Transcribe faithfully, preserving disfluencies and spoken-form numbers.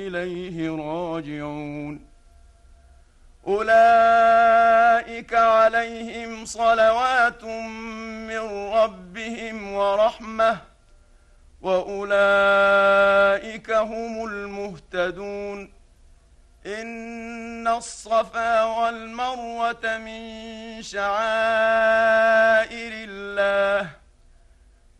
إليه راجعون أولئك عليهم صلوات من ربهم ورحمة وأولئك هم المهتدون إن الصفا والمروة من شعائر الله